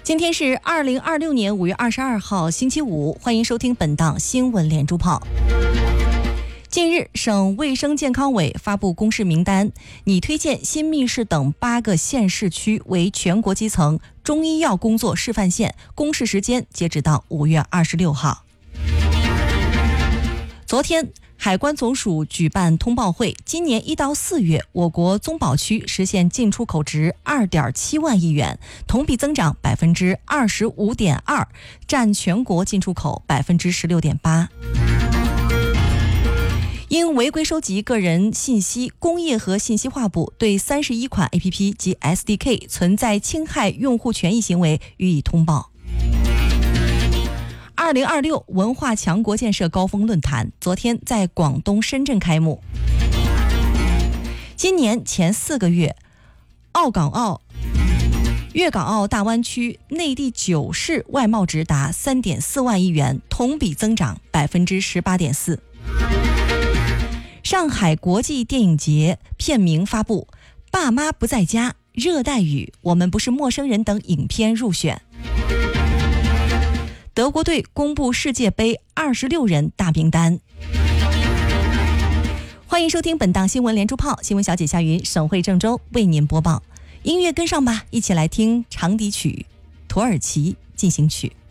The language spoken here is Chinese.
今天是2026年5月22号星期五，欢迎收听本档新闻连珠炮。近日，省卫生健康委发布公示名单，拟推荐新密市等8个县市区为全国基层中医药工作示范县，公示时间截止到5月26号。昨天，海关总署举办通报会，今年1到4月，我国综保区实现进出口值2.7万亿元，同比增长25.2%，占全国进出口16.8%。因违规收集个人信息，工业和信息化部对31款 APP 及 SDK 存在侵害用户权益行为予以通报。2026文化强国建设高峰论坛昨天在广东深圳开幕。今年前4个月，粤港澳大湾区内地9市外贸值达3.4万亿元，同比增长18.4%。上海国际电影节片名发布，爸妈不在家、热带雨、我们不是陌生人等影片入选。德国队公布世界杯26人大名单。欢迎收听本档新闻连珠炮，新闻小姐夏云、省会郑州为您播报。音乐跟上吧，一起来听长笛曲《土耳其进行曲》。